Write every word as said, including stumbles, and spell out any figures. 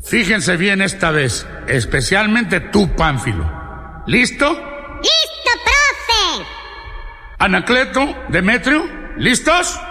Fíjense bien esta vez, especialmente tú, Pánfilo. ¿Listo? ¡Listo, profe! Anacleto, Demetrio, ¿listos?